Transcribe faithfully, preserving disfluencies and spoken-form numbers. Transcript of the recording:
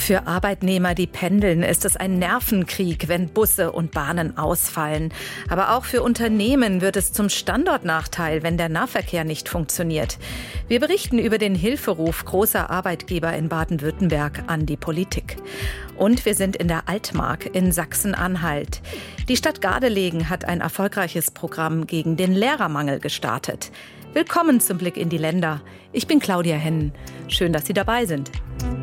Für Arbeitnehmer, die pendeln, ist es ein Nervenkrieg, wenn Busse und Bahnen ausfallen. Aber auch für Unternehmen wird es zum Standortnachteil, wenn der Nahverkehr nicht funktioniert. Wir berichten über den Hilferuf großer Arbeitgeber in Baden-Württemberg an die Politik. Und wir sind in der Altmark in Sachsen-Anhalt. Die Stadt Gardelegen hat ein erfolgreiches Programm gegen den Lehrermangel gestartet. Willkommen zum Blick in die Länder. Ich bin Claudia Hennen. Schön, dass Sie dabei sind.